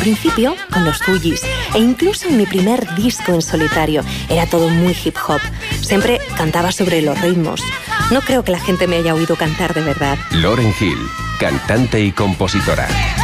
principio con los Fugees e incluso en mi primer disco en solitario. Era todo muy hip hop. Siempre cantaba sobre los ritmos. No creo que la gente me haya oído cantar de verdad. Lauryn Hill, cantante y compositora.